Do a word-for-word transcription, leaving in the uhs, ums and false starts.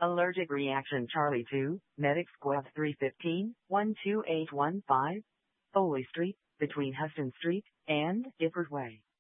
Allergic reaction Charlie two, Medic Squad three fifteen, one two eight one five, Foley Street, between Huston Street and Gifford Way.